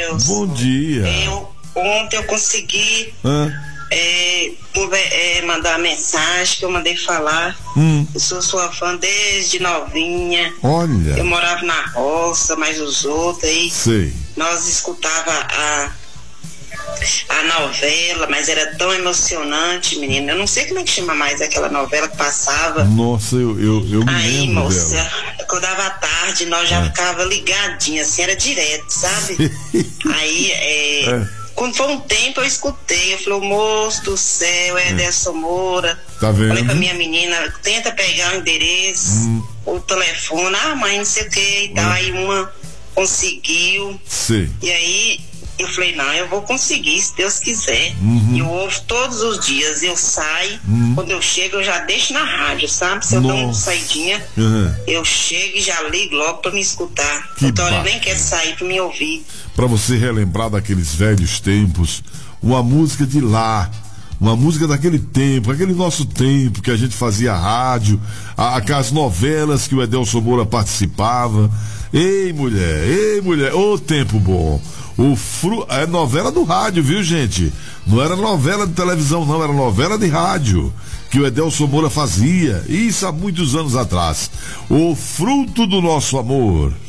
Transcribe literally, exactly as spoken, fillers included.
Deus. Bom dia. Eu, ontem eu consegui é, é, mandar uma mensagem que eu mandei falar. Hum. Eu sou sua fã desde novinha. Olha. Eu morava na roça, mas os outros aí. Sei. Nós escutava a, a novela, mas era tão emocionante, menina. Eu não sei como é que chama mais aquela novela que passava. Nossa, eu, eu, eu me Aí, lembro moça, dela. quando dava tarde, nós já É. ficava ligadinha, assim, era direto, sabe? Aí, é, É. quando foi um tempo eu escutei, eu falei, moço do céu, é Ederson Moura. Tá vendo? Falei pra minha menina, tenta pegar o endereço, Hum. o telefone, ah mãe, não sei o que e tal. Hum. Aí uma conseguiu. Sei. E aí eu falei, não, eu vou conseguir, se Deus quiser. Uhum. E eu ouço todos os dias, eu saio, Uhum. quando eu chego eu já deixo na rádio, sabe? Se eu dou uma Nossa. saidinha, Uhum. eu chego e já ligo logo pra me escutar. Que Então eu nem bacana. quero sair pra me ouvir. Para você relembrar daqueles velhos tempos, uma música de lá, uma música daquele tempo, aquele nosso tempo que a gente fazia rádio, a, as novelas que o Ederson Moura participava. Ei, mulher, ei, mulher, ô tempo bom. O fru... É novela do rádio, viu, gente? Não era novela de televisão, não, era novela de rádio que o Ederson Moura fazia, isso há muitos anos atrás. O Fruto do Nosso Amor.